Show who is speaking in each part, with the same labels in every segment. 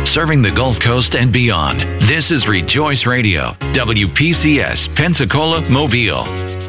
Speaker 1: serving the Gulf Coast and beyond. This is Rejoice Radio, WPCS, Pensacola, Mobile.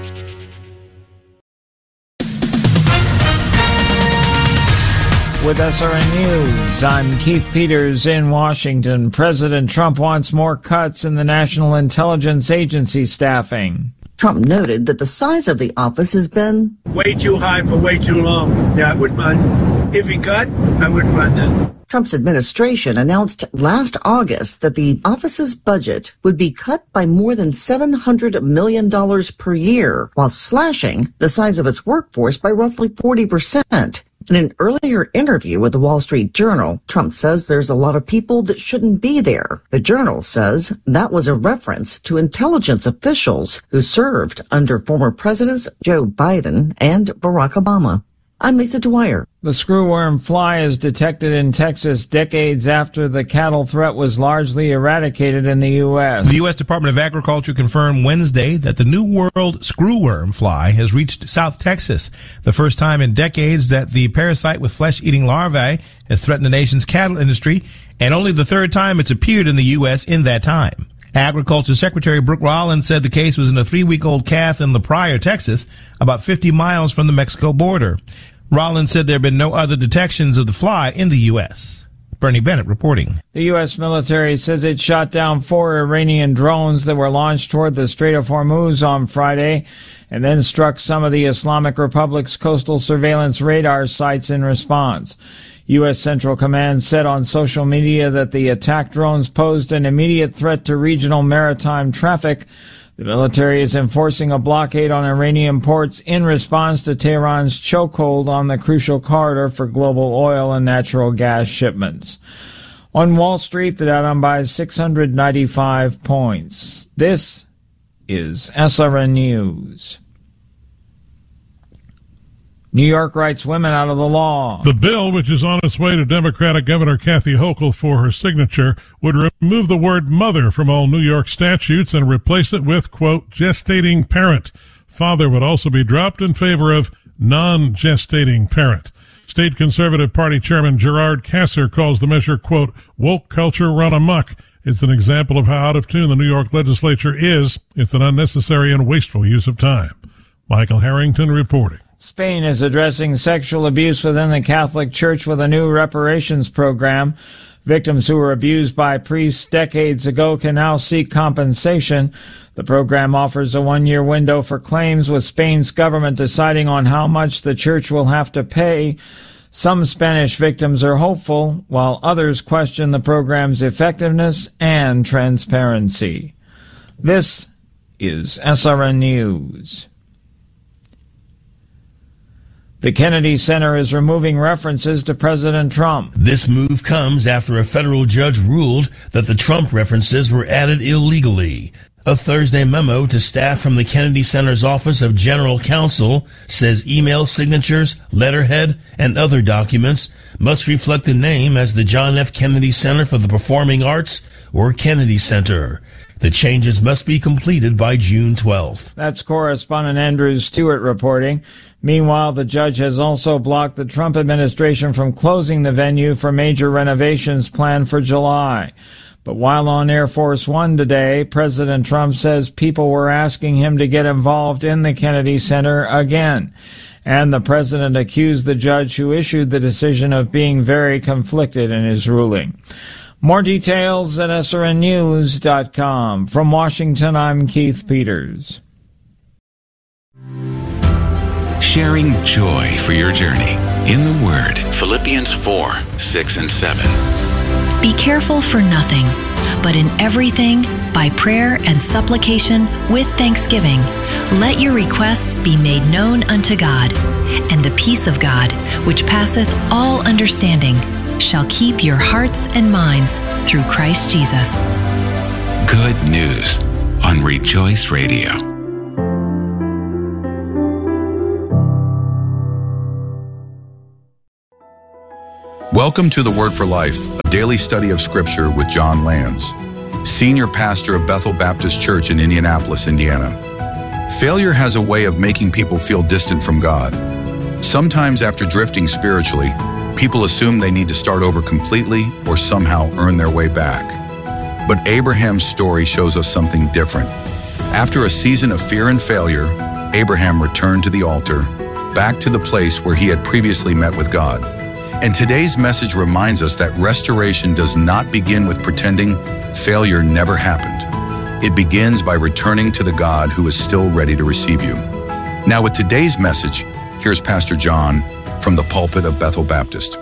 Speaker 2: With SRN News, I'm Keith Peters in Washington. President Trump wants more cuts in the National Intelligence Agency staffing.
Speaker 3: Trump noted that the size of the office has been
Speaker 4: way too high for way too long. Yeah, I wouldn't mind. If he cut, I wouldn't mind that.
Speaker 3: Trump's administration announced last August that the office's budget would be cut by more than $700 million per year, while slashing the size of its workforce by roughly 40%. In an earlier interview with the Wall Street Journal, Trump says there's a lot of people that shouldn't be there. The Journal says that was a reference to intelligence officials who served under former presidents Joe Biden and Barack Obama. I'm Lisa Dwyer.
Speaker 2: The screwworm fly is detected in Texas decades after the cattle threat was largely eradicated in the U.S.
Speaker 5: The U.S. Department of Agriculture confirmed Wednesday that the New World screwworm fly has reached South Texas, the first time in decades that the parasite with flesh-eating larvae has threatened the nation's cattle industry, and only the third time it's appeared in the U.S. in that time. Agriculture Secretary Brooke Rollins said the case was in a 3-week-old calf in La Pryor, Texas, about 50 miles from the Mexico border. Rollins said there have been no other detections of the fly in the U.S. Bernie Bennett reporting.
Speaker 2: The U.S. military says it shot down 4 Iranian drones that were launched toward the Strait of Hormuz on Friday and then struck some of the Islamic Republic's coastal surveillance radar sites in response. U.S. Central Command said on social media that the attack drones posed an immediate threat to regional maritime traffic. The military is enforcing a blockade on Iranian ports in response to Tehran's chokehold on the crucial corridor for global oil and natural gas shipments. On Wall Street, the Dow down by 695 points. This is SRN News. New York writes women out of the law.
Speaker 6: The bill, which is on its way to Democratic Governor Kathy Hochul for her signature, would remove the word mother from all New York statutes and replace it with, quote, gestating parent. Father would also be dropped in favor of non-gestating parent. State Conservative Party Chairman Gerard Kasser calls the measure, quote, woke culture run amok. It's an example of how out of tune the New York legislature is. It's an unnecessary and wasteful use of time. Michael Harrington reporting.
Speaker 2: Spain is addressing sexual abuse within the Catholic Church with a new reparations program. Victims who were abused by priests decades ago can now seek compensation. The program offers a 1-year window for claims, with Spain's government deciding on how much the church will have to pay. Some Spanish victims are hopeful, while others question the program's effectiveness and transparency. This is SRN News. The Kennedy Center is removing references to President Trump.
Speaker 7: This move comes after a federal judge ruled that the Trump references were added illegally. A Thursday memo to staff from the Kennedy Center's Office of General Counsel says email signatures, letterhead, and other documents must reflect the name as the John F. Kennedy Center for the Performing Arts or Kennedy Center. The changes must be completed by June 12th.
Speaker 2: That's correspondent Andrew Stewart reporting. Meanwhile, the judge has also blocked the Trump administration from closing the venue for major renovations planned for July. But while on Air Force One today, President Trump says people were asking him to get involved in the Kennedy Center again. And the president accused the judge who issued the decision of being very conflicted in his ruling. More details at srnnews.com. From Washington, I'm Keith Peters.
Speaker 1: Sharing joy for your journey in the Word. Philippians 4, 6, and 7.
Speaker 8: Be careful for nothing, but in everything, by prayer and supplication with thanksgiving, let your requests be made known unto God, and the peace of God, which passeth all understanding, shall keep your hearts and minds through Christ Jesus.
Speaker 1: Good news on Rejoice Radio.
Speaker 9: Welcome to the Word for Life, a daily study of Scripture with John Lands, Senior Pastor of Bethel Baptist Church in Indianapolis, Indiana. Failure has a way of making people feel distant from God. Sometimes after drifting spiritually, People assume they need to start over completely or somehow earn their way back. But Abraham's story shows us something different. After a season of fear and failure, Abraham returned to the altar, back to the place where he had previously met with God. And today's message reminds us that restoration does not begin with pretending failure never happened. It begins by returning to the God who is still ready to receive you. Now with today's message, here's Pastor John from the pulpit of Bethel Baptist.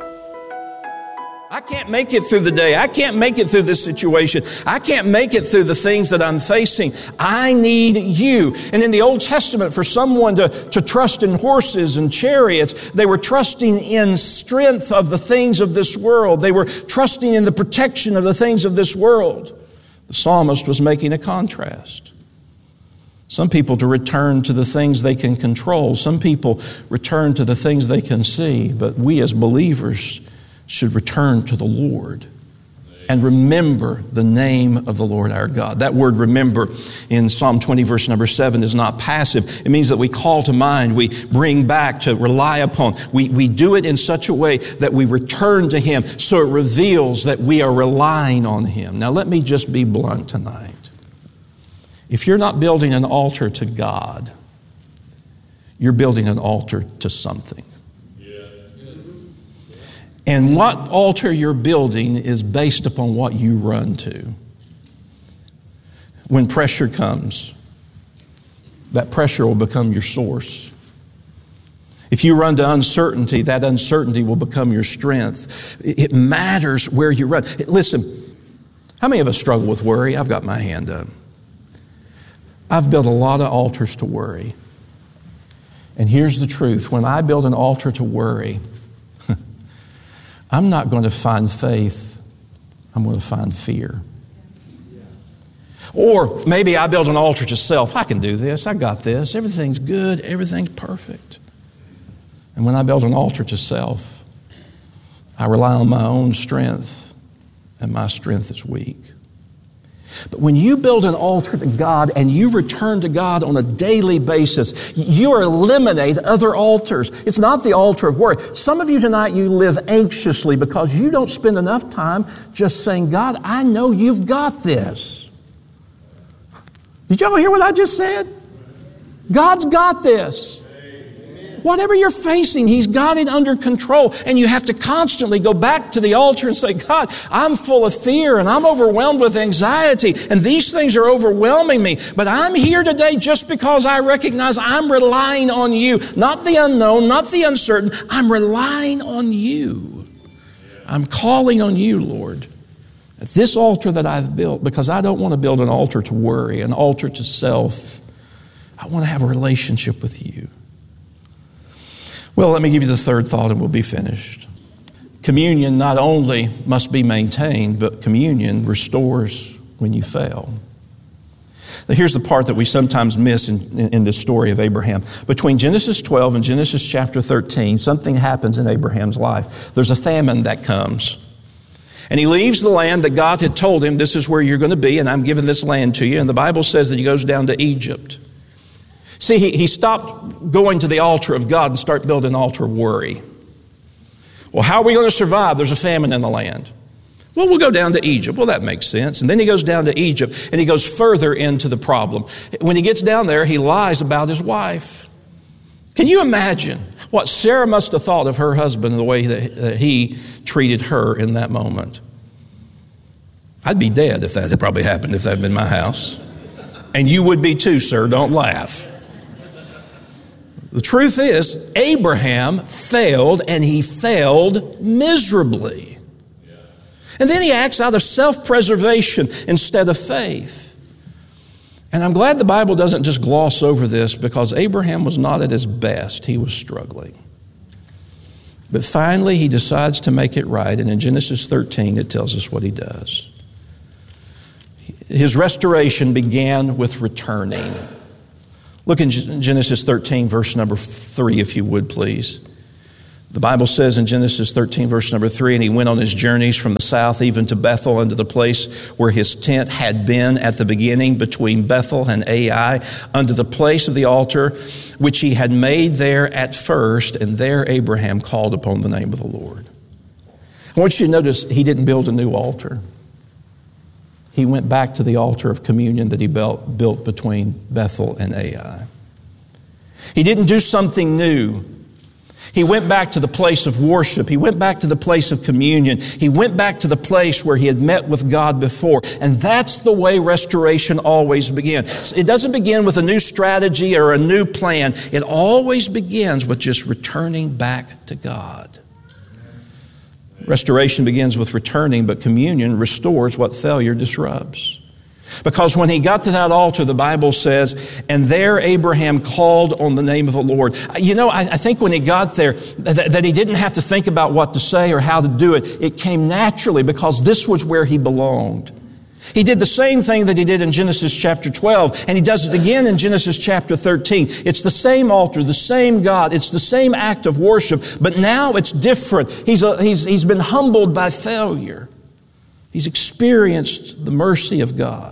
Speaker 10: I can't make it through the day. I can't make it through this situation. I can't make it through the things that I'm facing. I need you. And in the Old Testament, for someone to trust in horses and chariots, they were trusting in strength of the things of this world. They were trusting in the protection of the things of this world. The psalmist was making a contrast. Some people to return to the things they can control. Some people return to the things they can see. But we as believers should return to the Lord and remember the name of the Lord our God. That word remember in Psalm 20 verse number 7 is not passive. It means that we call to mind, we bring back, to rely upon. We do it in such a way that we return to Him, so it reveals that we are relying on Him. Now let me just be blunt tonight. If you're not building an altar to God, you're building an altar to something. And what altar you're building is based upon what you run to. When pressure comes, that pressure will become your source. If you run to uncertainty, that uncertainty will become your strength. It matters where you run. Listen, how many of us struggle with worry? I've got my hand up. I've built a lot of altars to worry. And here's the truth. When I build an altar to worry, I'm not going to find faith. I'm going to find fear. Or maybe I build an altar to self. I can do this. I got this. Everything's good. Everything's perfect. And when I build an altar to self, I rely on my own strength, and my strength is weak. But when you build an altar to God and you return to God on a daily basis, you eliminate other altars. It's not the altar of worry. Some of you tonight, you live anxiously because you don't spend enough time just saying, God, I know you've got this. Did y'all hear what I just said? God's got this. Whatever you're facing, He's got it under control. And you have to constantly go back to the altar and say, God, I'm full of fear and I'm overwhelmed with anxiety and these things are overwhelming me. But I'm here today just because I recognize I'm relying on you. Not the unknown, not the uncertain. I'm relying on you. I'm calling on you, Lord. At this altar that I've built, because I don't want to build an altar to worry, an altar to self. I want to have a relationship with you. Well, let me give you the third thought and we'll be finished. Communion not only must be maintained, but communion restores when you fail. Now, here's the part that we sometimes miss in this story of Abraham. Between Genesis 12 and Genesis chapter 13, something happens in Abraham's life. There's a famine that comes. And he leaves the land that God had told him, this is where you're going to be, and I'm giving this land to you. And the Bible says that he goes down to Egypt. See, he stopped going to the altar of God and started building an altar of worry. Well, how are we going to survive? There's a famine in the land. Well, we'll go down to Egypt. Well, that makes sense. And then he goes down to Egypt and he goes further into the problem. When he gets down there, he lies about his wife. Can you imagine what Sarah must have thought of her husband and the way that he treated her in that moment? I'd be dead if that had probably happened, if that had been my house. And you would be too, sir. Don't laugh. The truth is, Abraham failed, and he failed miserably. And then he acts out of self-preservation instead of faith. And I'm glad the Bible doesn't just gloss over this, because Abraham was not at his best. He was struggling. But finally, he decides to make it right. And in Genesis 13, it tells us what he does. His restoration began with returning. Look in Genesis 13, verse number 3, if you would, please. The Bible says in Genesis 13, verse number 3, and he went on his journeys from the south even to Bethel, unto the place where his tent had been at the beginning between Bethel and Ai, unto the place of the altar which he had made there at first, and there Abraham called upon the name of the Lord. I want you to notice he didn't build a new altar. He went back to the altar of communion that he built between Bethel and Ai. He didn't do something new. He went back to the place of worship. He went back to the place of communion. He went back to the place where he had met with God before. And that's the way restoration always begins. It doesn't begin with a new strategy or a new plan. It always begins with just returning back to God. Restoration begins with returning, but communion restores what failure disrupts. Because when he got to that altar, the Bible says, and there Abraham called on the name of the Lord. You know, I think when he got there, that he didn't have to think about what to say or how to do it. It came naturally because this was where he belonged. He did the same thing that he did in Genesis chapter 12, and he does it again in Genesis chapter 13. It's the same altar, the same God. It's the same act of worship, but now it's different. He's been humbled by failure. He's experienced the mercy of God.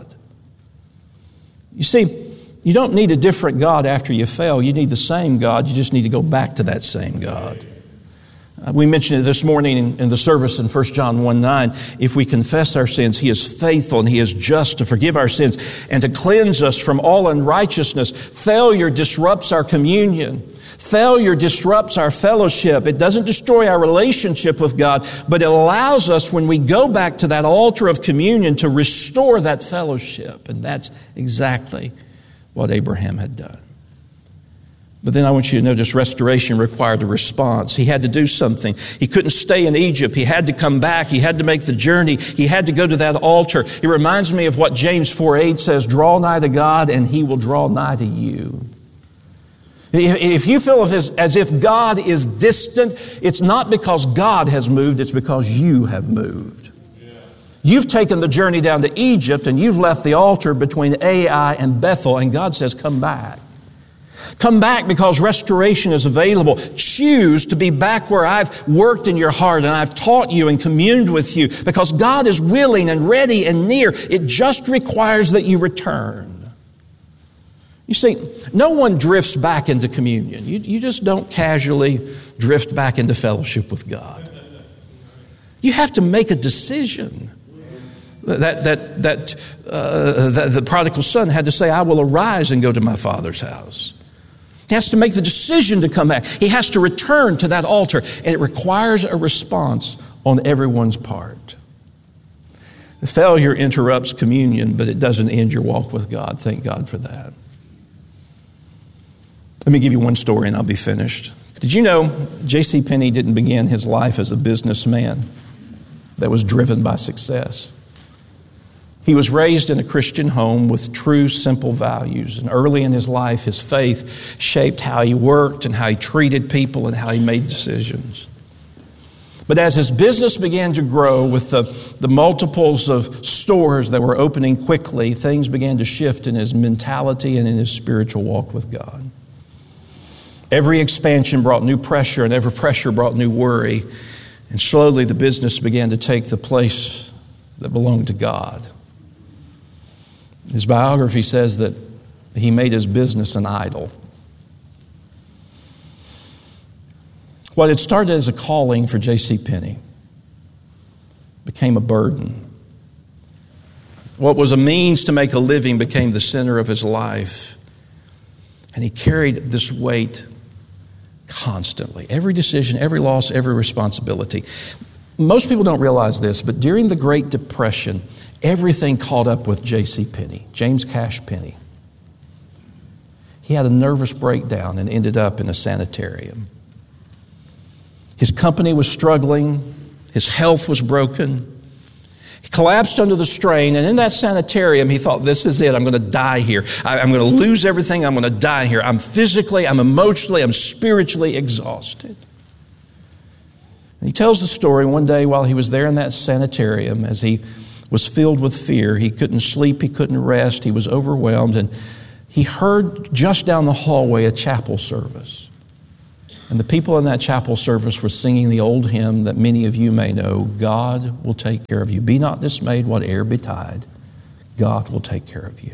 Speaker 10: You see, you don't need a different God after you fail. You need the same God. You just need to go back to that same God. We mentioned it this morning in the service in 1 John 1:9. If we confess our sins, He is faithful and He is just to forgive our sins and to cleanse us from all unrighteousness. Failure disrupts our communion. Failure disrupts our fellowship. It doesn't destroy our relationship with God, but it allows us, when we go back to that altar of communion, to restore that fellowship. And that's exactly what Abraham had done. But then I want you to notice restoration required a response. He had to do something. He couldn't stay in Egypt. He had to come back. He had to make the journey. He had to go to that altar. It reminds me of what James 4:8 says, draw nigh to God and He will draw nigh to you. If you feel as if God is distant, it's not because God has moved, it's because you have moved. You've taken the journey down to Egypt and you've left the altar between Ai and Bethel, and God says, come back. Come back because restoration is available. Choose to be back where I've worked in your heart and I've taught you and communed with you, because God is willing and ready and near. It just requires that you return. You see, no one drifts back into communion. You just don't casually drift back into fellowship with God. You have to make a decision. The prodigal son had to say, I will arise and go to my father's house. He has to make the decision to come back. He has to return to that altar, and it requires a response on everyone's part. The failure interrupts communion, but it doesn't end your walk with God. Thank God for that. Let me give you one story and I'll be finished. Did you know J.C. Penney didn't begin his life as a businessman that was driven by success? He was raised in a Christian home with true, simple values. And early in his life, his faith shaped how he worked and how he treated people and how he made decisions. But as his business began to grow with the multiples of stores that were opening quickly, things began to shift in his mentality and in his spiritual walk with God. Every expansion brought new pressure, and every pressure brought new worry. And slowly the business began to take the place that belonged to God. His biography says that he made his business an idol. What had started as a calling for J.C. Penney became a burden. What was a means to make a living became the center of his life. And he carried this weight constantly. Every decision, every loss, every responsibility. Most people don't realize this, but during the Great Depression, everything caught up with J.C. Penney, James Cash Penney. He had a nervous breakdown and ended up in a sanitarium. His company was struggling. His health was broken. He collapsed under the strain, and in that sanitarium, he thought, this is it. I'm going to die here. I'm going to lose everything. I'm going to die here. I'm physically, I'm emotionally, I'm spiritually exhausted. And he tells the story one day while he was there in that sanitarium, as he was filled with fear. He couldn't sleep. He couldn't rest. He was overwhelmed, and he heard just down the hallway a chapel service. And the people in that chapel service were singing the old hymn that many of you may know, God will take care of you. Be not dismayed, whate'er betide. God will take care of you.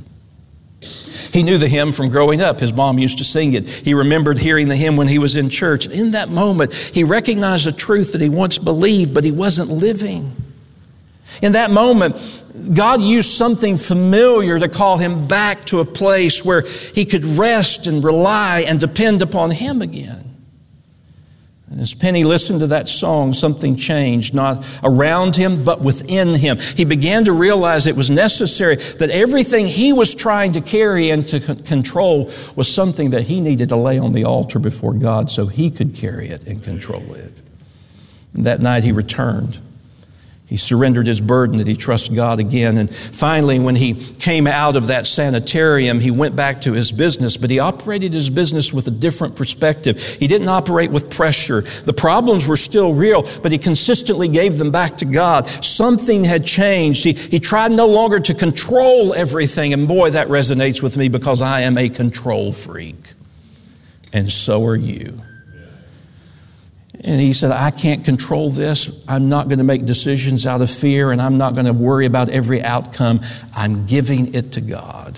Speaker 10: He knew the hymn from growing up. His mom used to sing it. He remembered hearing the hymn when he was in church. And in that moment, he recognized a truth that he once believed, but he wasn't living. In that moment, God used something familiar to call him back to a place where he could rest and rely and depend upon him again. And as Penny listened to that song, something changed, not around him, but within him. He began to realize it was necessary that everything he was trying to carry and to control was something that he needed to lay on the altar before God so he could carry it and control it. And that night he returned. He surrendered his burden that he trust God again. And finally, when he came out of that sanitarium, he went back to his business, but he operated his business with a different perspective. He didn't operate with pressure. The problems were still real, but he consistently gave them back to God. Something had changed. He tried no longer to control everything. And boy, that resonates with me because I am a control freak. And so are you. And he said, I can't control this. I'm not going to make decisions out of fear, and I'm not going to worry about every outcome. I'm giving it to God.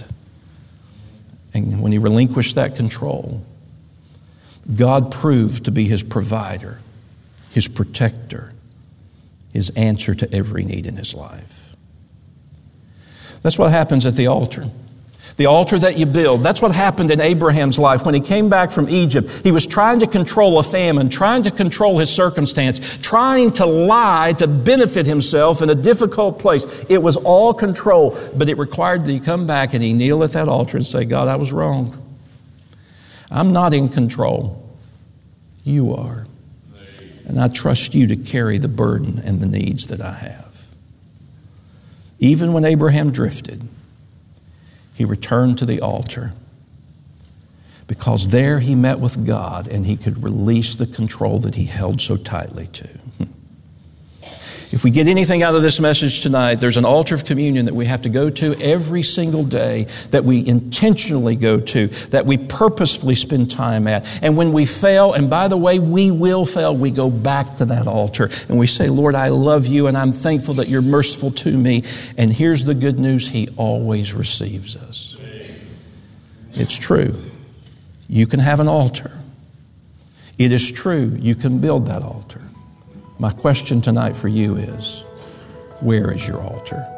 Speaker 10: And when he relinquished that control, God proved to be his provider, his protector, his answer to every need in his life. That's what happens at the altar. The altar that you build. That's what happened in Abraham's life. When he came back from Egypt, he was trying to control a famine, trying to control his circumstance, trying to lie to benefit himself in a difficult place. It was all control, but it required that he come back and he kneel at that altar and say, God, I was wrong. I'm not in control. You are. And I trust you to carry the burden and the needs that I have. Even when Abraham drifted, he returned to the altar because there he met with God and he could release the control that he held so tightly to. If we get anything out of this message tonight, there's an altar of communion that we have to go to every single day, that we intentionally go to, that we purposefully spend time at. And when we fail, and by the way, we will fail, we go back to that altar and we say, Lord, I love you and I'm thankful that you're merciful to me. And here's the good news, he always receives us. It's true. You can have an altar. It is true. You can build that altar. My question tonight for you is, where is your altar?